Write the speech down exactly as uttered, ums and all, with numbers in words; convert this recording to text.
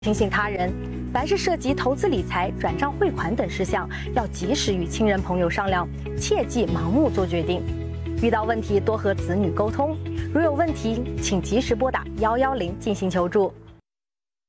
提醒他人，凡是涉及投资理财、转账汇款等事项，要及时与亲人朋友商量，切忌盲目做决定。遇到问题多和子女沟通，如有问题，请及时拨打幺幺零进行求助。